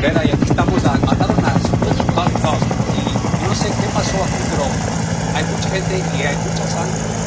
Rivera y aquí estamos atados a las y no sé qué pasó aquí, pero hay mucha gente y hay mucha sangre.